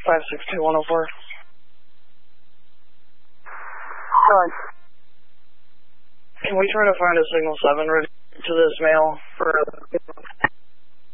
562-104. Can we try to find a signal 7 ready to this mail for